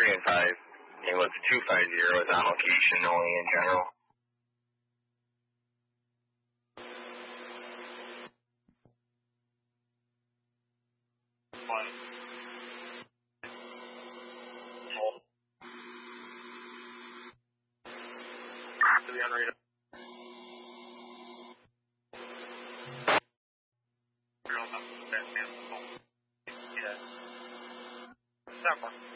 3 and 5. It was 250 is on location only in general. Several.